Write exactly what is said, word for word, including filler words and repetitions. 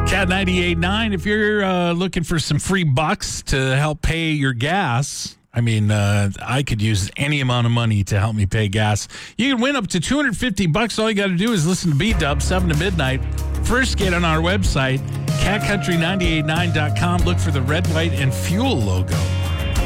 Cat ninety-eight point nine, if you're uh, looking for some free bucks to help pay your gas, I mean, uh, I could use any amount of money to help me pay gas. You can win up to two hundred fifty bucks. All you got to do is listen to B-Dub, seven to midnight. First, get on our website, cat country nine eight nine dot com. Look for the red, white, and fuel logo.